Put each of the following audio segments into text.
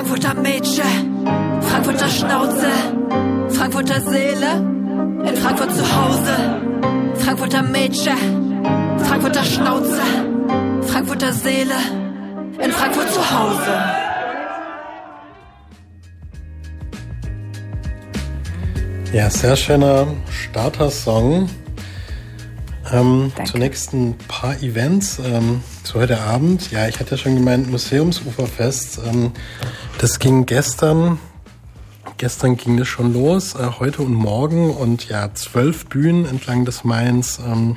Frankfurter Mädchen, Frankfurter Schnauze, Frankfurter Seele, in Frankfurt zu Hause. Frankfurter Mädchen, Frankfurter Schnauze, Frankfurter Seele, in Frankfurt zu Hause. Ja, sehr schöner Starter-Song. Zunächst ein paar Events zu heute Abend. Ja, ich hatte ja schon gemeint, Museumsuferfest. Das ging gestern. Gestern ging das schon los, heute und morgen. Und ja, 12 Bühnen entlang des Mains.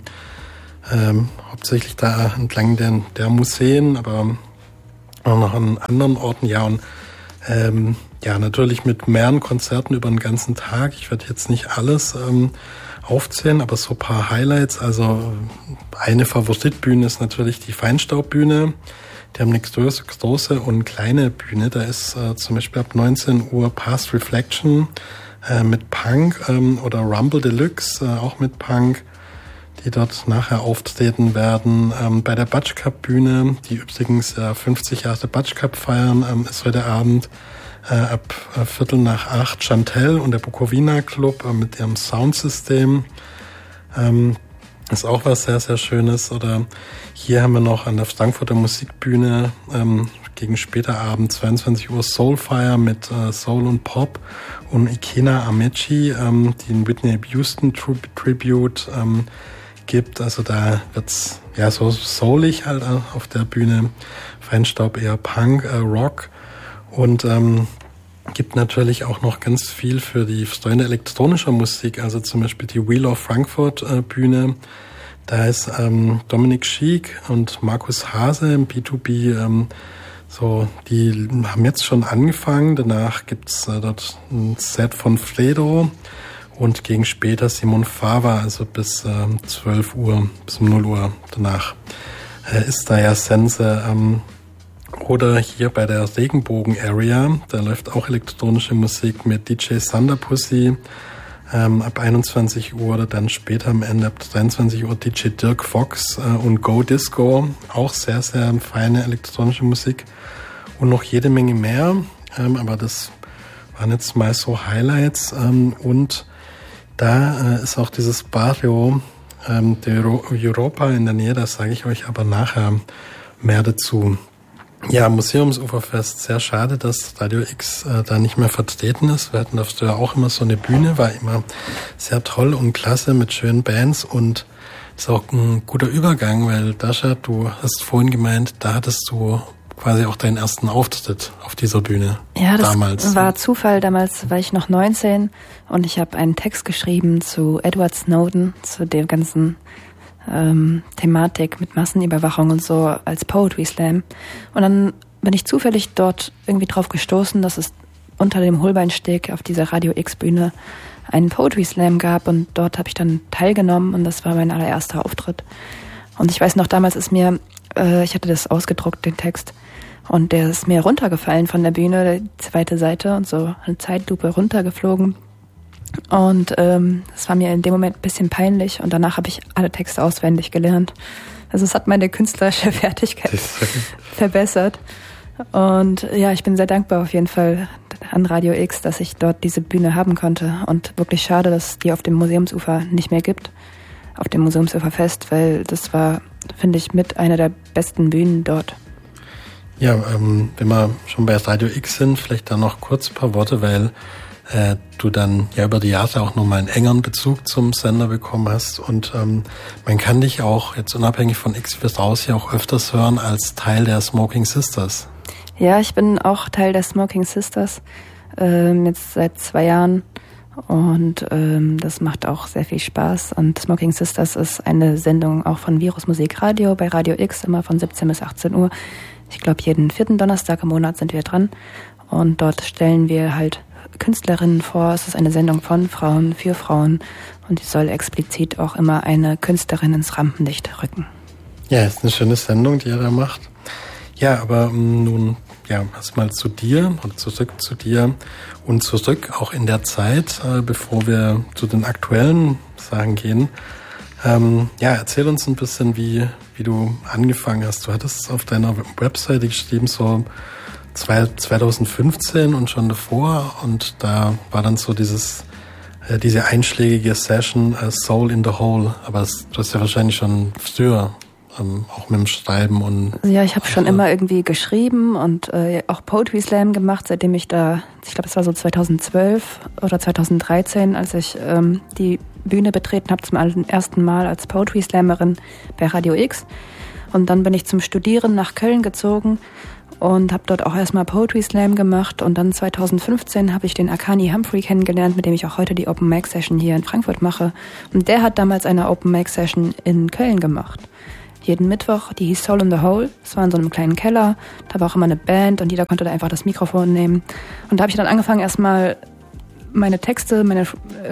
Hauptsächlich da entlang der Museen, aber auch noch an anderen Orten. Ja, und ja, natürlich mit mehreren Konzerten über den ganzen Tag. Ich werde jetzt nicht alles aufzählen, aber so ein paar Highlights. Also eine Favoritbühne ist natürlich die Feinstaubbühne. Die haben eine große und kleine Bühne. Da ist zum Beispiel ab 19 Uhr Past Reflection mit Punk oder Rumble Deluxe auch mit Punk, die dort nachher auftreten werden. Bei der Batsch Cup Bühne, die übrigens 50 Jahre Batsch Cup feiern, ist heute Abend ab 7:45 Chantel und der Bukowina Club mit ihrem Soundsystem. Ist auch was sehr, sehr Schönes. Oder hier haben wir noch an der Frankfurter Musikbühne gegen später Abend 22 Uhr Soulfire mit Soul und Pop und Ikena Amechi, die ein Whitney Houston Tribute gibt. Also da wird's ja so soulig halt auf der Bühne. Feinstaub eher Punk, Rock. Und gibt natürlich auch noch ganz viel für die Freunde elektronischer Musik, also zum Beispiel die Wheel of Frankfurt Bühne. Da ist Dominik Schiek und Markus Hase im B2B, so, die haben jetzt schon angefangen. Danach gibt's dort ein Set von Fredo und gegen später Simon Fava, also bis 12 Uhr, bis um 0 Uhr danach ist da ja Sense. Oder hier bei der Regenbogen Area, da läuft auch elektronische Musik mit DJ Thunderpussy ab 21 Uhr oder dann später am Ende ab 23 Uhr DJ Dirk Fox und Go Disco, auch sehr, sehr feine elektronische Musik und noch jede Menge mehr, aber das waren jetzt mal so Highlights und da ist auch dieses Barrio de Europa in der Nähe, das sage ich euch aber nachher mehr dazu. Ja, Museumsuferfest, sehr schade, dass Radio X da nicht mehr vertreten ist. Wir hatten da auch immer so eine Bühne, war immer sehr toll und klasse mit schönen Bands und ist auch ein guter Übergang, weil Dasha, du hast vorhin gemeint, da hattest du quasi auch deinen ersten Auftritt auf dieser Bühne. Ja, das damals. War Zufall. Damals war ich noch 19 und ich habe einen Text geschrieben zu Edward Snowden, zu der ganzen Thematik mit Massenüberwachung und so als Poetry Slam. Und dann bin ich zufällig dort irgendwie drauf gestoßen, dass es unter dem Holbeinsteg auf dieser Radio X Bühne einen Poetry Slam gab und dort habe ich dann teilgenommen und das war mein allererster Auftritt. Und ich weiß noch, damals ist mir, ich hatte das ausgedruckt, den Text, und der ist mir runtergefallen von der Bühne, die zweite Seite und so eine Zeitlupe runtergeflogen. Und das war mir in dem Moment ein bisschen peinlich und danach habe ich alle Texte auswendig gelernt. Also es hat meine künstlerische Fertigkeit verbessert. Und ja, ich bin sehr dankbar auf jeden Fall an Radio X, dass ich dort diese Bühne haben konnte. Und wirklich schade, dass es die auf dem Museumsufer nicht mehr gibt, auf dem Museumsuferfest, weil das war, finde ich, mit einer der besten Bühnen dort. Ja, wenn wir schon bei Radio X sind, vielleicht da noch kurz ein paar Worte, weil du dann ja über die Jahre auch nochmal einen engeren Bezug zum Sender bekommen hast und man kann dich auch jetzt unabhängig von X bis raus ja auch öfters hören als Teil der Smoking Sisters. Ja, ich bin auch Teil der Smoking Sisters, jetzt seit 2 Jahren und das macht auch sehr viel Spaß und Smoking Sisters ist eine Sendung auch von Virus Musik Radio bei Radio X, immer von 17 bis 18 Uhr. Ich glaube, jeden 4. Donnerstag im Monat sind wir dran und dort stellen wir halt Künstlerinnen vor. Es ist eine Sendung von Frauen für Frauen und die soll explizit auch immer eine Künstlerin ins Rampenlicht rücken. Ja, ist eine schöne Sendung, die ihr da macht. Ja, aber nun, ja, erstmal zu dir oder zurück zu dir und zurück auch in der Zeit, bevor wir zu den aktuellen Sachen gehen. Ja, erzähl uns ein bisschen, wie du angefangen hast. Du hattest auf deiner Webseite geschrieben, so 2015 und schon davor, und da war dann so diese einschlägige Session Soul in the Hole, aber du hast ja wahrscheinlich schon früher auch mit dem Schreiben und... Ja, ich habe schon immer irgendwie geschrieben und auch Poetry Slam gemacht, seitdem ich glaube, es war so 2012 oder 2013, als ich die Bühne betreten habe zum ersten Mal als Poetry Slammerin bei Radio X. Und dann bin ich zum Studieren nach Köln gezogen und habe dort auch erstmal Poetry Slam gemacht. Und dann 2015 habe ich den Akani Humphrey kennengelernt, mit dem ich auch heute die Open Mic Session hier in Frankfurt mache. Und der hat damals eine Open Mic Session in Köln gemacht. Jeden Mittwoch, die hieß Soul in the Hole. Das war in so einem kleinen Keller. Da war auch immer eine Band und jeder konnte da einfach das Mikrofon nehmen. Und da habe ich dann angefangen, erstmal meine Texte, meine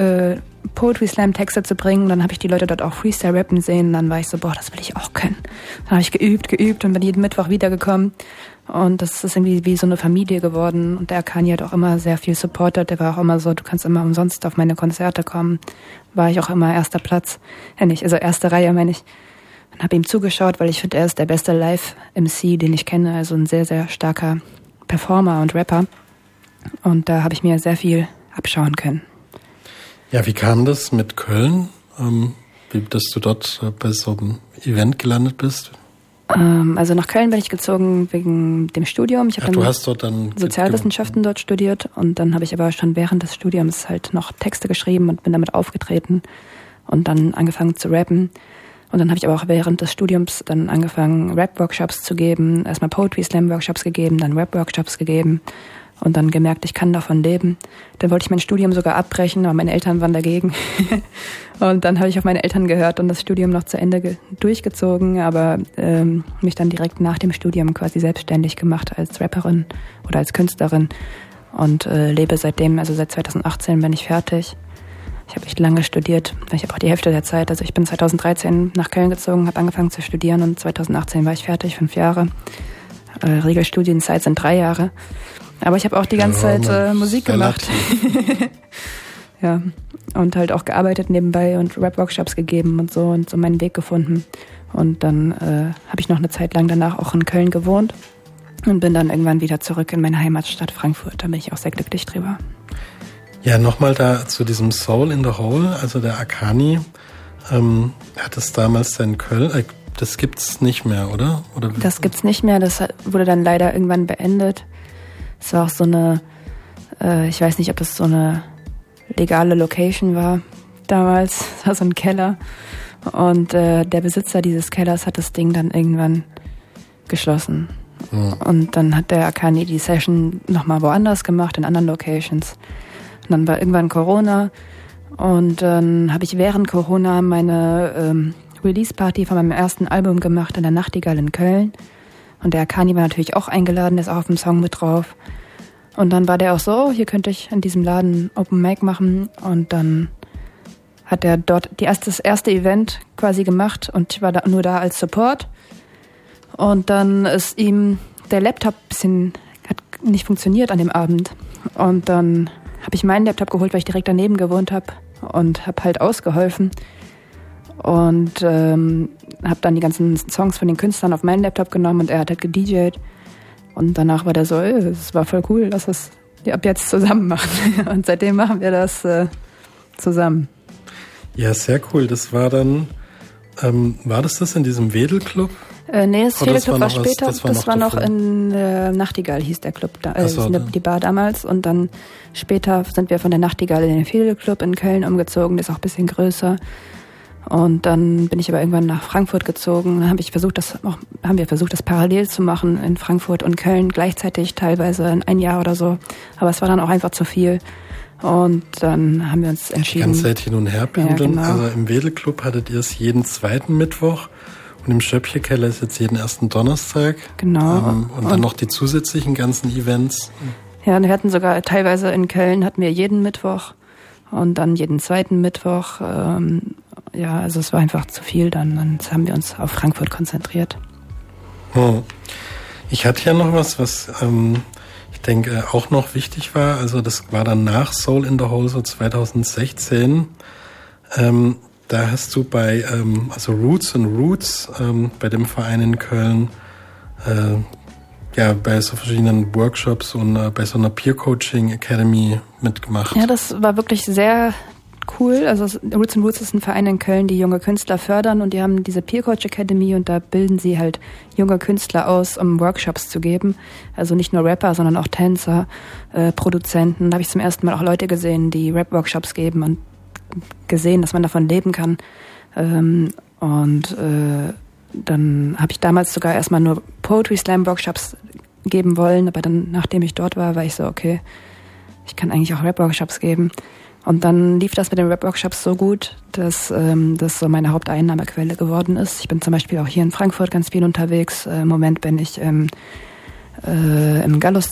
Poetry Slam Texte zu bringen. Und dann habe ich die Leute dort auch Freestyle rappen sehen. Und dann war ich so, das will ich auch können. Dann habe ich geübt und bin jeden Mittwoch wiedergekommen. Und das ist irgendwie wie so eine Familie geworden. Und der Akani hat auch immer sehr viel supportet. Der war auch immer so, du kannst immer umsonst auf meine Konzerte kommen. War ich auch immer erster Platz. Erste Reihe, meine ich. Und habe ihm zugeschaut, weil ich finde, er ist der beste Live-MC, den ich kenne. Also ein sehr, sehr starker Performer und Rapper. Und da habe ich mir sehr viel abschauen können. Ja, wie kam das mit Köln? Dass du dort bei so einem Event gelandet bist? Also nach Köln bin ich gezogen wegen dem Studium. Du hast dort dann Sozialwissenschaften dort studiert und dann habe ich aber schon während des Studiums halt noch Texte geschrieben und bin damit aufgetreten und dann angefangen zu rappen. Und dann habe ich aber auch während des Studiums dann angefangen, Rap-Workshops zu geben. Erstmal Poetry-Slam-Workshops gegeben, dann Rap-Workshops gegeben. Und dann gemerkt, ich kann davon leben. Dann wollte ich mein Studium sogar abbrechen, aber meine Eltern waren dagegen. Und dann habe ich auf meine Eltern gehört und das Studium noch zu Ende durchgezogen, aber mich dann direkt nach dem Studium quasi selbstständig gemacht als Rapperin oder als Künstlerin. Und lebe seitdem, also seit 2018 bin ich fertig. Ich habe echt lange studiert. Ich habe auch die Hälfte der Zeit. Also ich bin 2013 nach Köln gezogen, habe angefangen zu studieren und 2018 war ich fertig, 5 Jahre. Regelstudienzeit sind 3 Jahre. Aber ich habe auch die ganze Zeit Musik gemacht. Ja, und halt auch gearbeitet nebenbei und Rap-Workshops gegeben und so meinen Weg gefunden. Und dann habe ich noch eine Zeit lang danach auch in Köln gewohnt und bin dann irgendwann wieder zurück in meine Heimatstadt Frankfurt. Da bin ich auch sehr glücklich drüber. Ja, nochmal da zu diesem Soul in the Hole, also der Akani, hat es damals in Köln, das gibt's nicht mehr, oder? Das gibt's nicht mehr, das wurde dann leider irgendwann beendet. Es war auch so eine, ich weiß nicht, ob es so eine legale Location war damals, es war so ein Keller und der Besitzer dieses Kellers hat das Ding dann irgendwann geschlossen. Ja. Und dann hat der Akani die Session nochmal woanders gemacht, in anderen Locations. Und dann war irgendwann Corona und dann habe ich während Corona meine Release-Party von meinem ersten Album gemacht in der Nachtigall in Köln. Und der Akani war natürlich auch eingeladen, der ist auch auf dem Song mit drauf. Und dann war der auch so, hier könnte ich in diesem Laden Open Mic machen. Und dann hat er dort das erste Event quasi gemacht und ich war nur da als Support. Und dann ist ihm der Laptop hat nicht funktioniert an dem Abend. Und dann habe ich meinen Laptop geholt, weil ich direkt daneben gewohnt habe und habe halt ausgeholfen. Und habe dann die ganzen Songs von den Künstlern auf meinen Laptop genommen und er hat halt gedjed. Und danach war der so, es war voll cool, lass es ab jetzt zusammen machen. Und seitdem machen wir das zusammen. Ja, sehr cool. Das war dann, war das in diesem Wedelclub? Nee, das Wedelclub war später. Das war noch in Nachtigall, hieß der Club, die Bar damals. Und dann später sind wir von der Nachtigall in den Wedelclub in Köln umgezogen. Der ist auch ein bisschen größer. Und dann bin ich aber irgendwann nach Frankfurt gezogen. Dann haben wir versucht, das parallel zu machen in Frankfurt und Köln gleichzeitig, teilweise in 1 Jahr oder so. Aber es war dann auch einfach zu viel. Und dann haben wir uns entschieden. Die ganze Zeit hin und her pendeln. Ja, genau. Also im Wedelclub hattet ihr es jeden 2. Mittwoch und im Schöppchekeller ist jetzt jeden 1. Donnerstag. Genau. Und dann noch die zusätzlichen ganzen Events. Ja, und wir hatten sogar teilweise in Köln hatten wir jeden Mittwoch und dann jeden 2. Mittwoch. Ja, also es war einfach zu viel dann. Dann haben wir uns auf Frankfurt konzentriert. Ich hatte ja noch was ich denke auch noch wichtig war. Also das war dann nach Soul in the Hole so 2016. Da hast du bei Roots and Roots bei dem Verein in Köln ja bei so verschiedenen Workshops und bei so einer Peer Coaching Academy mitgemacht. Ja, das war wirklich sehr cool. Also Roots & Roots ist ein Verein in Köln, die junge Künstler fördern und die haben diese Peer Coach Academy und da bilden sie halt junge Künstler aus, um Workshops zu geben. Also nicht nur Rapper, sondern auch Tänzer, Produzenten. Da habe ich zum ersten Mal auch Leute gesehen, die Rap-Workshops geben und gesehen, dass man davon leben kann. Dann habe ich damals sogar erstmal nur Poetry Slam Workshops geben wollen, aber dann, nachdem ich dort war ich so, okay, ich kann eigentlich auch Rap-Workshops geben. Und dann lief das mit den Rap-Workshops so gut, dass das so meine Haupteinnahmequelle geworden ist. Ich bin zum Beispiel auch hier in Frankfurt ganz viel unterwegs. Im Moment bin ich im Gallus